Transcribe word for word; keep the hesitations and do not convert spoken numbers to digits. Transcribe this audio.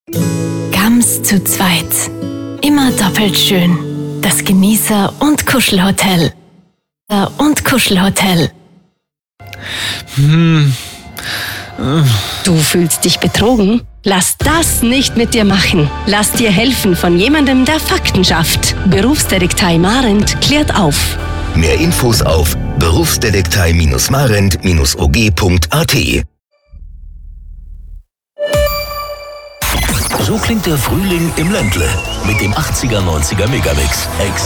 Gams zu zweit. Immer doppelt schön. Das Genießer- und Kuschelhotel. Und Kuschelhotel. Hm. Du fühlst dich betrogen? Lass das nicht mit dir machen. Lass dir helfen von jemandem, der Fakten schafft. Berufsdetektei Marent klärt auf. Mehr Infos auf berufsdetektei Marent O G punkt A T. So klingt der Frühling im Ländle mit dem achtziger neunziger Megamix.